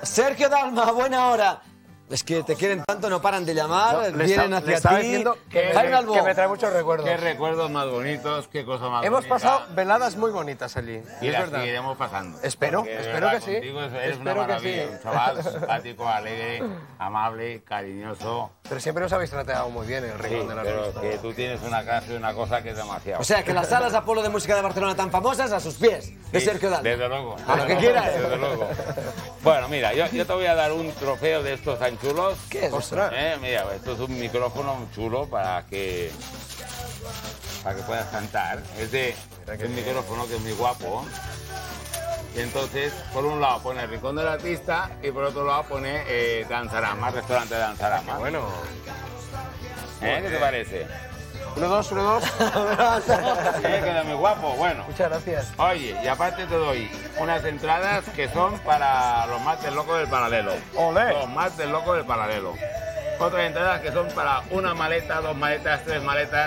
Sergio Dalma, buena hora. Es que te quieren tanto, no paran de llamar, vienen hacia ti. Que me trae muchos recuerdos. Qué recuerdos más bonitos, qué cosas más Hemos bonitas. pasado veladas muy bonitas allí. Y es las verdad. seguiremos pasando. Espero Porque, de espero verdad, que sí. contigo eres una Espero que maravilla. sí. Un chaval simpático, alegre, amable, cariñoso. Pero siempre nos habéis tratado muy bien en el Sí, rincón de la pero revista. que tú tienes una casa y una cosa que es demasiado. O sea, que las salas Apolo de música de Barcelona tan famosas a sus pies, de Sí, Sergio Dalma. Desde luego. A lo que quieras. Desde luego. Bueno, mira, yo te voy a dar un trofeo de estos tan chulos. ¿Qué es? Ostras. Mira, esto es un micrófono chulo para que puedas cantar. Es de un micrófono que es muy guapo. Y entonces, por un lado pone el Rincón del Artista y por otro lado pone Danzarama, restaurante de Danzarama. Bueno. ¿Qué te parece? 1, 2, 1, 2. Queda muy guapo. Bueno. Muchas gracias. Oye, y aparte te doy unas entradas que son para los más del Loco del Paralelo. ¡Olé! Los más del Loco del Paralelo. Otras entradas que son para una maleta, 2 maletas, 3 maletas.